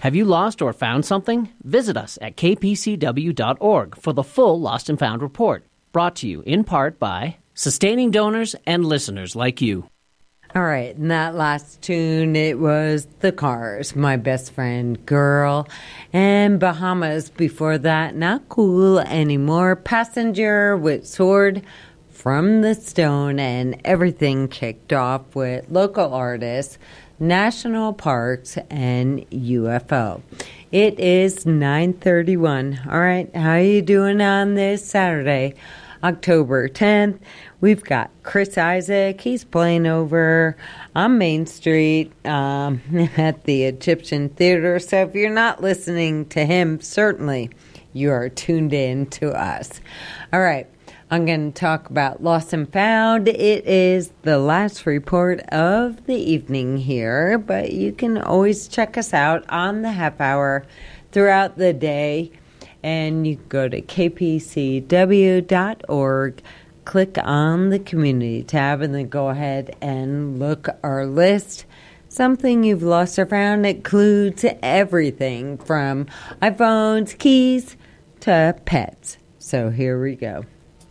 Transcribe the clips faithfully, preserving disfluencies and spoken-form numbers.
Have you lost or found something? Visit us at k p c w dot org for the full Lost and Found report, brought to you in part by sustaining donors and listeners like you. All right, and that last tune, it was The Cars, My Best Friend Girl, and Bahamas before that, Not Cool Anymore, Passenger with Sword from the Stone, and everything kicked off with local artists, National Parks, and U F O. It is nine thirty-one. All right, how are you doing on this Saturday, October tenth? We've got Chris Isaac. He's playing over on Main Street um, at the Egyptian Theater. So if you're not listening to him, certainly you are tuned in to us. All right. I'm going to talk about Lost and Found. It is the last report of the evening here, but you can always check us out on the half hour throughout the day. And you can go to k p c w dot org, click on the community tab, and then go ahead and look our list. Something you've lost or found includes everything from iPhones, keys, to pets. So here we go.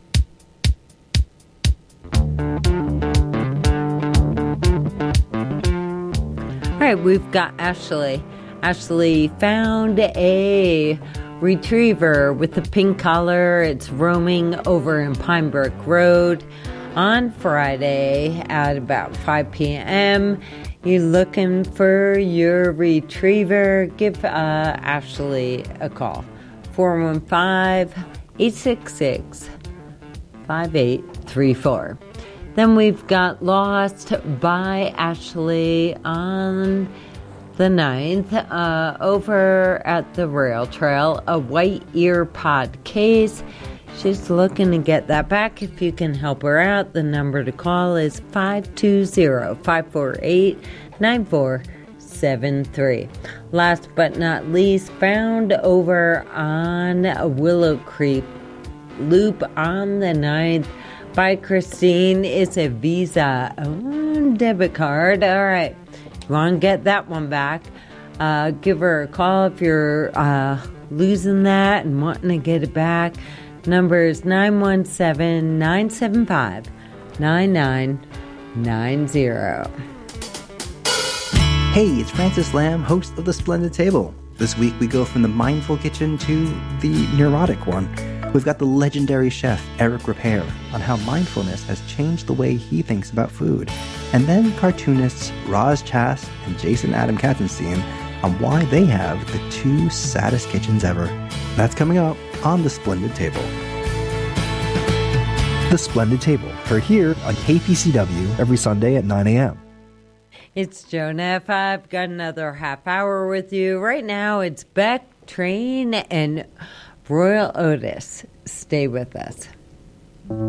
All right, we've got Ashley. Ashley found a retriever with a pink collar. It's roaming over in Pine Brook Road on Friday at about five p.m. You're looking for your retriever, give uh, Ashley a call. four one five, eight six six, five eight three four. Then we've got Lost by Ashley on the ninth, uh, over at the rail trail, a white ear pod case. She's looking to get that back. If you can help her out, the number to call is five two zero, five four eight, nine four seven three. Last but not least, found over on Willow Creek Loop on the ninth by Christine. It's a Visa oh, debit card. All right. You want to get that one back, uh, give her a call if you're uh, losing that and wanting to get it back. Number is nine one seven, nine seven five, nine nine nine zero. Hey, it's Francis Lamb, host of The Splendid Table. This week we go from the mindful kitchen to the neurotic one. We've got the legendary chef Eric Ripert on how mindfulness has changed the way he thinks about food. And then cartoonists Roz Chast and Jason Adam Katzenstein on why they have the two saddest kitchens ever. That's coming up on The Splendid Table. The Splendid Table, heard here on K P C W every Sunday at nine a.m. It's Joan F. I've got another half hour with you. Right now it's Beck, Train, and Royal Otis. Stay with us.